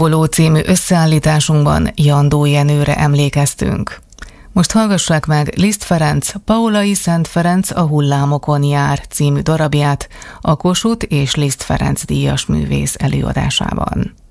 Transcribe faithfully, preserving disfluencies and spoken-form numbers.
Hangoló című összeállításunkban Jandó Jenőre emlékeztünk. Most hallgassák meg Liszt Ferenc Paulai Szent Ferenc a hullámokon jár című darabját a Kossuth és Liszt Ferenc díjas művész előadásában.